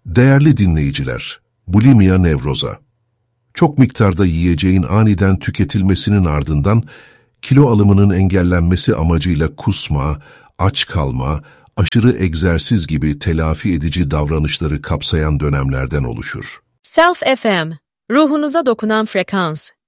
Değerli dinleyiciler, bulimia nevroza. Çok miktarda yiyeceğin aniden tüketilmesinin ardından kilo alımının engellenmesi amacıyla kusma, aç kalma, aşırı egzersiz gibi telafi edici davranışları kapsayan dönemlerden oluşur. Self FM, ruhunuza dokunan frekans.